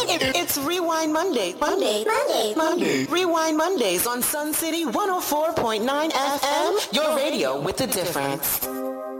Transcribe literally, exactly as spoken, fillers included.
It's Rewind Monday. Monday. Monday. Monday. Rewind Mondays on Sun City one oh four point nine F M. Your radio with the difference.